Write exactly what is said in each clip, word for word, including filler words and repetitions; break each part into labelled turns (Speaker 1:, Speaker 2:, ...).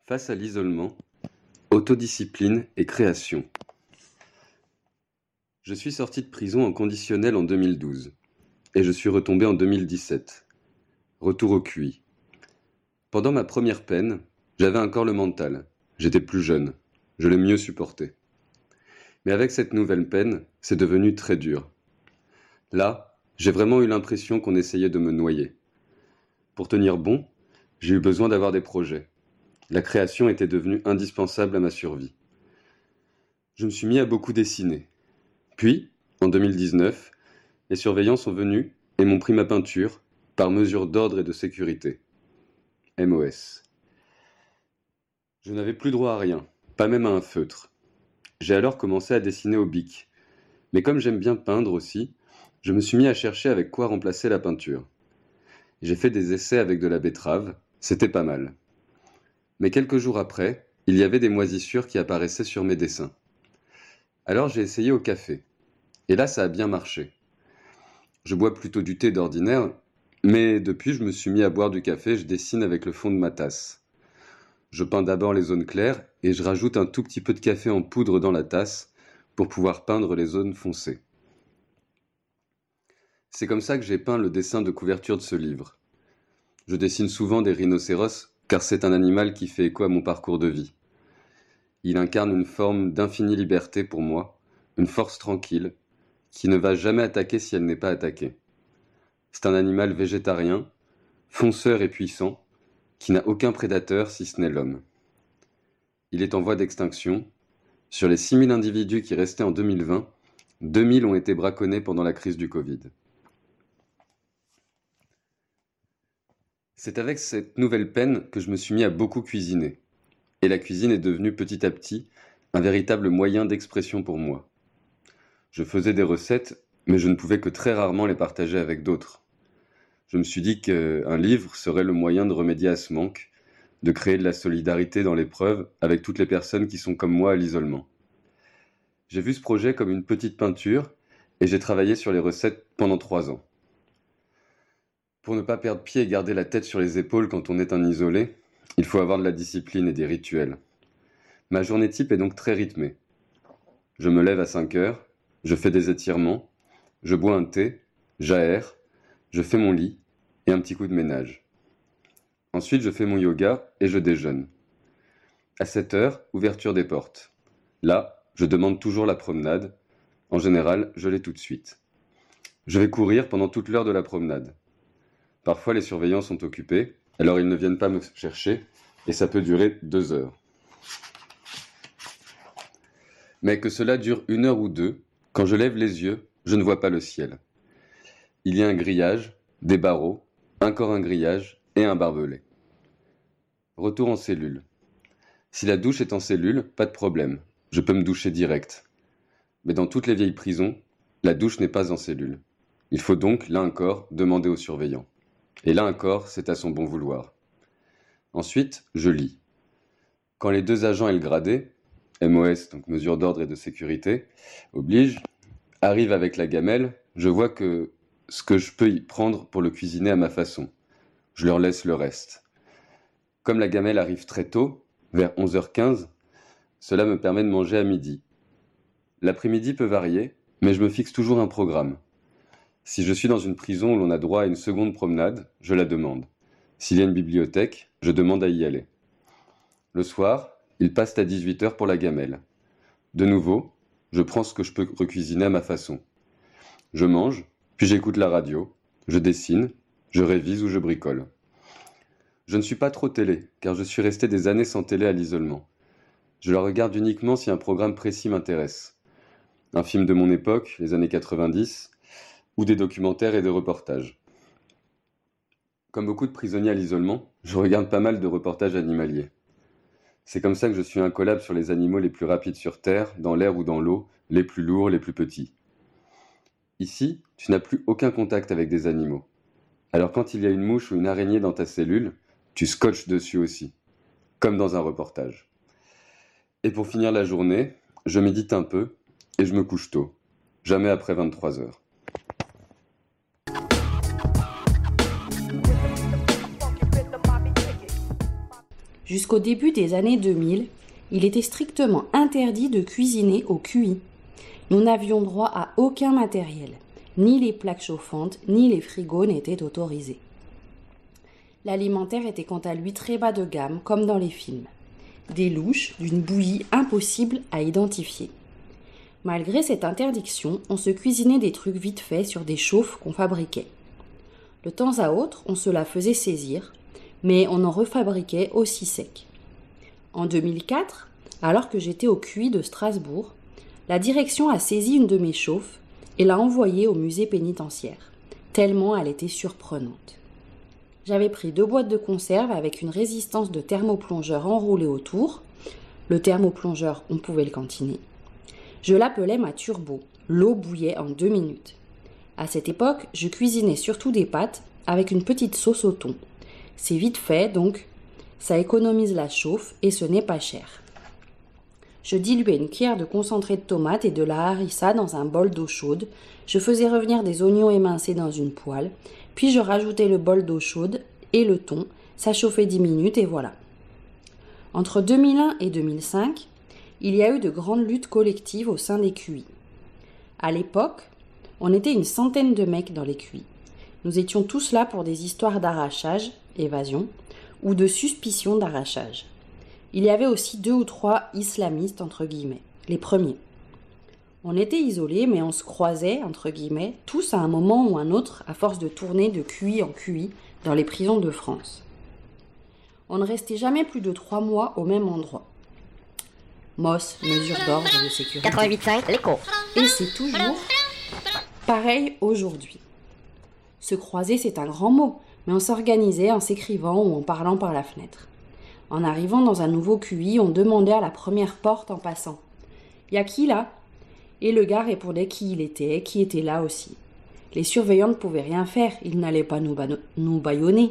Speaker 1: Face à l'isolement, autodiscipline et création. Je suis sorti de prison en conditionnel en deux mille douze et je suis retombé en deux mille dix-sept. Retour au Q I. Pendant ma première peine, j'avais encore le mental. J'étais plus jeune. Je l'ai mieux supporté. Mais avec cette nouvelle peine, c'est devenu très dur. Là, j'ai vraiment eu l'impression qu'on essayait de me noyer. Pour tenir bon, j'ai eu besoin d'avoir des projets. La création était devenue indispensable à ma survie. Je me suis mis à beaucoup dessiner. Puis, en deux mille dix-neuf, les surveillants sont venus et m'ont pris ma peinture par mesure d'ordre et de sécurité. M O S. Je n'avais plus droit à rien, pas même à un feutre. J'ai alors commencé à dessiner au bic. Mais comme j'aime bien peindre aussi, je me suis mis à chercher avec quoi remplacer la peinture. J'ai fait des essais avec de la betterave, c'était pas mal. Mais quelques jours après, il y avait des moisissures qui apparaissaient sur mes dessins. Alors j'ai essayé au café. Et là, ça a bien marché. Je bois plutôt du thé d'ordinaire, mais depuis je me suis mis à boire du café, je dessine avec le fond de ma tasse. Je peins d'abord les zones claires et je rajoute un tout petit peu de café en poudre dans la tasse pour pouvoir peindre les zones foncées. C'est comme ça que j'ai peint le dessin de couverture de ce livre. Je dessine souvent des rhinocéros car c'est un animal qui fait écho à mon parcours de vie. Il incarne une forme d'infinie liberté pour moi, une force tranquille, qui ne va jamais attaquer si elle n'est pas attaquée. C'est un animal végétarien, fonceur et puissant, qui n'a aucun prédateur si ce n'est l'homme. Il est en voie d'extinction. Sur les six mille individus qui restaient en deux mille vingt, deux mille ont été braconnés pendant la crise du Covid. C'est avec cette nouvelle peine que je me suis mis à beaucoup cuisiner. Et la cuisine est devenue petit à petit un véritable moyen d'expression pour moi. Je faisais des recettes, mais je ne pouvais que très rarement les partager avec d'autres. Je me suis dit qu'un livre serait le moyen de remédier à ce manque, de créer de la solidarité dans l'épreuve avec toutes les personnes qui sont comme moi à l'isolement. J'ai vu ce projet comme une petite peinture et j'ai travaillé sur les recettes pendant trois ans. Pour ne pas perdre pied et garder la tête sur les épaules quand on est un isolé, il faut avoir de la discipline et des rituels. Ma journée type est donc très rythmée. Je me lève à cinq heures, je fais des étirements, je bois un thé, j'aère, je fais mon lit et un petit coup de ménage. Ensuite, je fais mon yoga et je déjeune. À sept heures, ouverture des portes. Là, je demande toujours la promenade. En général, je l'ai tout de suite. Je vais courir pendant toute l'heure de la promenade. Parfois, les surveillants sont occupés, alors ils ne viennent pas me chercher, et ça peut durer deux heures. Mais que cela dure une heure ou deux, quand je lève les yeux, je ne vois pas le ciel. Il y a un grillage, des barreaux, encore un grillage et un barbelé. Retour en cellule. Si la douche est en cellule, pas de problème, je peux me doucher direct. Mais dans toutes les vieilles prisons, la douche n'est pas en cellule. Il faut donc, là encore, demander aux surveillants. Et là encore, c'est à son bon vouloir. Ensuite, je lis. Quand les deux agents et le gradé, M O S, donc mesure d'ordre et de sécurité, oblige, arrivent avec la gamelle, je vois que ce que je peux y prendre pour le cuisiner à ma façon. Je leur laisse le reste. Comme la gamelle arrive très tôt, vers onze heures quinze, cela me permet de manger à midi. L'après-midi peut varier, mais je me fixe toujours un programme. Si je suis dans une prison où l'on a droit à une seconde promenade, je la demande. S'il y a une bibliothèque, je demande à y aller. Le soir, il passe à dix-huit heures pour la gamelle. De nouveau, je prends ce que je peux recuisiner à ma façon. Je mange, puis j'écoute la radio, je dessine, je révise ou je bricole. Je ne suis pas trop télé, car je suis resté des années sans télé à l'isolement. Je la regarde uniquement si un programme précis m'intéresse. Un film de mon époque, les années quatre-vingt-dix, ou des documentaires et des reportages. Comme beaucoup de prisonniers à l'isolement, je regarde pas mal de reportages animaliers. C'est comme ça que je suis incollable sur les animaux les plus rapides sur Terre, dans l'air ou dans l'eau, les plus lourds, les plus petits. Ici, tu n'as plus aucun contact avec des animaux. Alors quand il y a une mouche ou une araignée dans ta cellule, tu scotches dessus aussi, comme dans un reportage. Et pour finir la journée, je médite un peu et je me couche tôt, jamais après vingt-trois heures.
Speaker 2: Jusqu'au début des années deux mille, il était strictement interdit de cuisiner au Q I. Nous n'avions droit à aucun matériel. Ni les plaques chauffantes, ni les frigos n'étaient autorisés. L'alimentaire était quant à lui très bas de gamme, comme dans les films. Des louches d'une bouillie impossible à identifier. Malgré cette interdiction, on se cuisinait des trucs vite faits sur des chauffes qu'on fabriquait. De temps à autre, on se la faisait saisir, mais on en refabriquait aussi sec. En deux mille quatre, alors que j'étais au Q I de Strasbourg, la direction a saisi une de mes chauffes et l'a envoyée au musée pénitentiaire, tellement elle était surprenante. J'avais pris deux boîtes de conserve avec une résistance de thermoplongeur enroulée autour. Le thermoplongeur, on pouvait le cantiner. Je l'appelais ma turbo. L'eau bouillait en deux minutes. À cette époque, je cuisinais surtout des pâtes avec une petite sauce au thon. C'est vite fait, donc ça économise la chauffe et ce n'est pas cher. Je diluais une cuillère de concentré de tomate et de la harissa dans un bol d'eau chaude. Je faisais revenir des oignons émincés dans une poêle. Puis je rajoutais le bol d'eau chaude et le thon. Ça chauffait dix minutes et voilà. Entre deux mille un et deux mille cinq, il y a eu de grandes luttes collectives au sein des Q I. À l'époque, on était une centaine de mecs dans les Q I. Nous étions tous là pour des histoires d'arrachage, évasion, ou de suspicion d'arrachage. Il y avait aussi deux ou trois islamistes, entre guillemets, les premiers. On était isolés, mais on se croisait, entre guillemets, tous à un moment ou un autre, à force de tourner de Q I en Q I dans les prisons de France. On ne restait jamais plus de trois mois au même endroit. M O S, mesure d'ordre de sécurité.
Speaker 3: quatre-vingt-huit virgule cinq, l'écho.
Speaker 2: Et c'est toujours pareil aujourd'hui. Se croiser, c'est un grand mot, mais on s'organisait en s'écrivant ou en parlant par la fenêtre. En arrivant dans un nouveau Q I, on demandait à la première porte en passant « Y a qui là ?» Et le gars répondait qui il était, qui était là aussi. Les surveillants ne pouvaient rien faire, ils n'allaient pas nous, ba- nous bâillonner.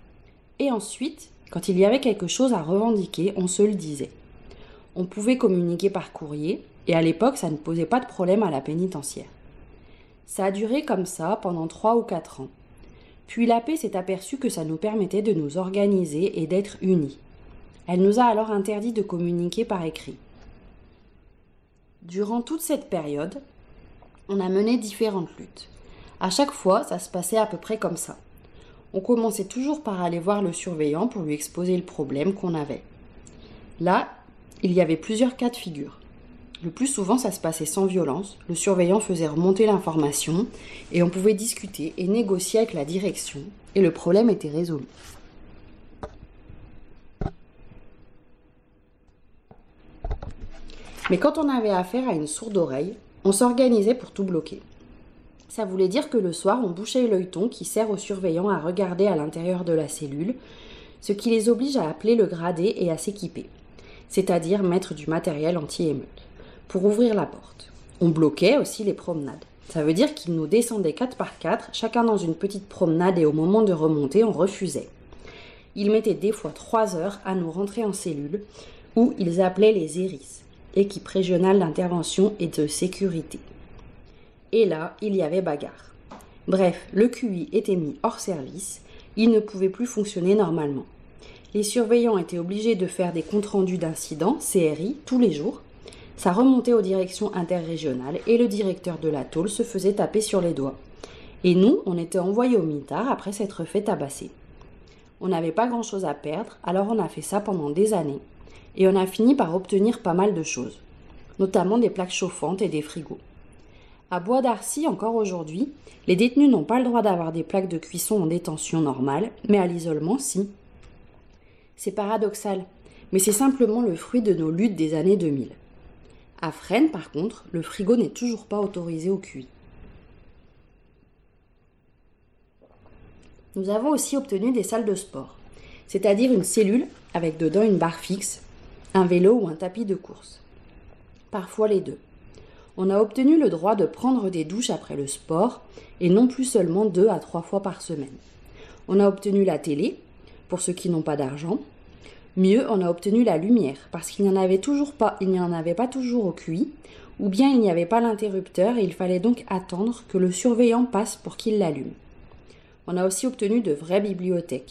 Speaker 2: Et ensuite, quand il y avait quelque chose à revendiquer, on se le disait. On pouvait communiquer par courrier, et à l'époque, ça ne posait pas de problème à la pénitentiaire. Ça a duré comme ça pendant trois ou quatre ans. Puis la paix s'est aperçue que ça nous permettait de nous organiser et d'être unis. Elle nous a alors interdit de communiquer par écrit. Durant toute cette période, on a mené différentes luttes. À chaque fois, ça se passait à peu près comme ça. On commençait toujours par aller voir le surveillant pour lui exposer le problème qu'on avait. Là, il y avait plusieurs cas de figure. Le plus souvent, ça se passait sans violence. Le surveillant faisait remonter l'information et on pouvait discuter et négocier avec la direction et le problème était résolu. Mais quand on avait affaire à une sourde oreille, on s'organisait pour tout bloquer. Ça voulait dire que le soir, on bouchait l'œilleton qui sert aux surveillants à regarder à l'intérieur de la cellule, ce qui les oblige à appeler le gradé et à s'équiper, c'est-à-dire mettre du matériel anti-émeute, pour ouvrir la porte. On bloquait aussi les promenades. Ça veut dire qu'ils nous descendaient quatre par quatre, chacun dans une petite promenade et au moment de remonter, on refusait. Ils mettaient des fois trois heures à nous rentrer en cellule, où ils appelaient les hérisses, équipe régionale d'intervention et de sécurité. Et là, il y avait bagarre. Bref, le Q I était mis hors service, il ne pouvait plus fonctionner normalement. Les surveillants étaient obligés de faire des comptes rendus d'incidents, C R I, tous les jours. Ça remontait aux directions interrégionales et le directeur de la tôle se faisait taper sur les doigts. Et nous, on était envoyés au mitard après s'être fait tabasser. On n'avait pas grand-chose à perdre, alors on a fait ça pendant des années. Et on a fini par obtenir pas mal de choses, notamment des plaques chauffantes et des frigos. À Bois d'Arcy, encore aujourd'hui, les détenus n'ont pas le droit d'avoir des plaques de cuisson en détention normale, mais à l'isolement, si. C'est paradoxal, mais c'est simplement le fruit de nos luttes des années deux mille. À Fresnes, par contre, le frigo n'est toujours pas autorisé au Q I. Nous avons aussi obtenu des salles de sport, c'est-à-dire une cellule avec dedans une barre fixe, un vélo ou un tapis de course. Parfois les deux. On a obtenu le droit de prendre des douches après le sport et non plus seulement deux à trois fois par semaine. On a obtenu la télé, pour ceux qui n'ont pas d'argent. Mieux, on a obtenu la lumière, parce qu'il n'y en avait toujours pas, il n'y en avait pas toujours au Q I, ou bien il n'y avait pas l'interrupteur et il fallait donc attendre que le surveillant passe pour qu'il l'allume. On a aussi obtenu de vraies bibliothèques,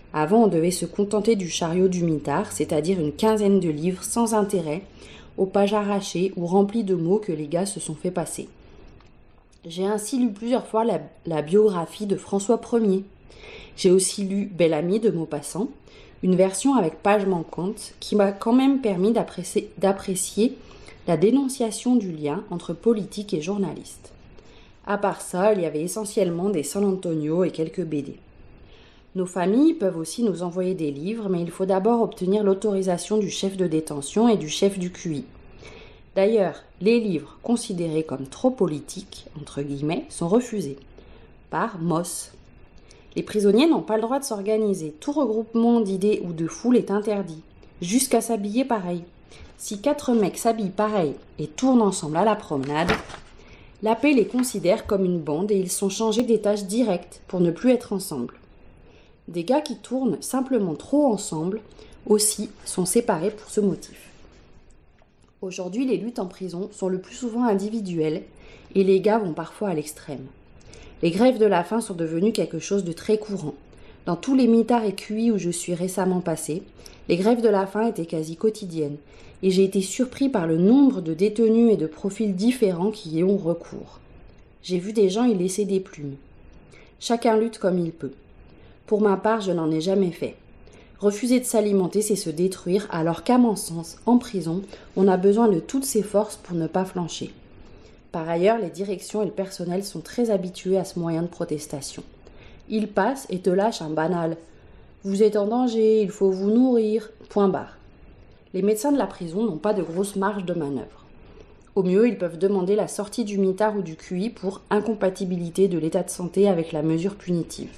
Speaker 2: Avant, on devait se contenter du chariot du mitard, c'est-à-dire une quinzaine de livres sans intérêt, aux pages arrachées ou remplies de mots que les gars se sont fait passer. J'ai ainsi lu plusieurs fois la, la biographie de François Ier. J'ai aussi lu Bel Ami de Maupassant, une version avec pages manquantes qui m'a quand même permis d'apprécier, d'apprécier la dénonciation du lien entre politique et journaliste. À part ça, il y avait essentiellement des San Antonio et quelques B D. Nos familles peuvent aussi nous envoyer des livres, mais il faut d'abord obtenir l'autorisation du chef de détention et du chef du Q I. D'ailleurs, les livres considérés comme trop politiques, entre guillemets, sont refusés par M O S. Les prisonniers n'ont pas le droit de s'organiser. Tout regroupement d'idées ou de foule est interdit, jusqu'à s'habiller pareil. Si quatre mecs s'habillent pareil et tournent ensemble à la promenade, l'A P les considère comme une bande et ils sont changés des tâches directes pour ne plus être ensemble. Des gars qui tournent simplement trop ensemble aussi sont séparés pour ce motif. Aujourd'hui, les luttes en prison sont le plus souvent individuelles et les gars vont parfois à l'extrême. Les grèves de la faim sont devenues quelque chose de très courant. Dans tous les mitards et Q I où je suis récemment passée, les grèves de la faim étaient quasi quotidiennes et j'ai été surpris par le nombre de détenus et de profils différents qui y ont recours. J'ai vu des gens y laisser des plumes. Chacun lutte comme il peut. Pour ma part, je n'en ai jamais fait. Refuser de s'alimenter, c'est se détruire, alors qu'à mon sens, en prison, on a besoin de toutes ses forces pour ne pas flancher. Par ailleurs, les directions et le personnel sont très habitués à ce moyen de protestation. Ils passent et te lâchent un banal. Vous êtes en danger, il faut vous nourrir, point barre. Les médecins de la prison n'ont pas de grosse marge de manœuvre. Au mieux, ils peuvent demander la sortie du mitard ou du Q I pour incompatibilité de l'état de santé avec la mesure punitive.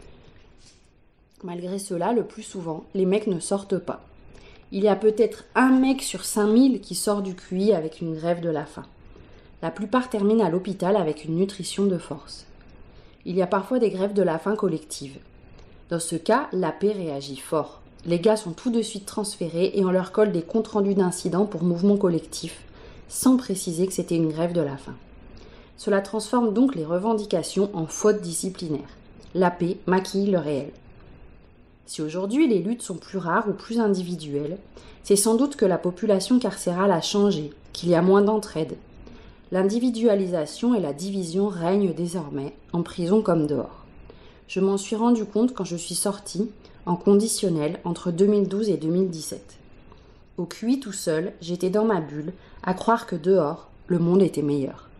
Speaker 2: Malgré cela, le plus souvent, les mecs ne sortent pas. Il y a peut-être un mec sur cinq mille qui sort du Q I avec une grève de la faim. La plupart terminent à l'hôpital avec une nutrition de force. Il y a parfois des grèves de la faim collectives. Dans ce cas, l'A P réagit fort. Les gars sont tout de suite transférés et on leur colle des comptes rendus d'incidents pour mouvement collectif, sans préciser que c'était une grève de la faim. Cela transforme donc les revendications en faute disciplinaire. L'A P maquille le réel. Si aujourd'hui les luttes sont plus rares ou plus individuelles, c'est sans doute que la population carcérale a changé, qu'il y a moins d'entraide. L'individualisation et la division règnent désormais, en prison comme dehors. Je m'en suis rendu compte quand je suis sortie, en conditionnel, entre deux mille douze et deux mille dix-sept. Au Q I tout seul, j'étais dans ma bulle, à croire que dehors, le monde était meilleur.